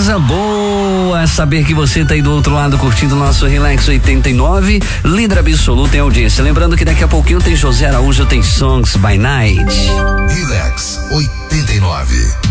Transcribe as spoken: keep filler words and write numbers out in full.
coisa boa saber que você tá aí do outro lado curtindo o nosso Relax oitenta e nove, líder absoluto em audiência. Lembrando que daqui a pouquinho tem José Araújo, tem Songs by Night. Relax oitenta e nove.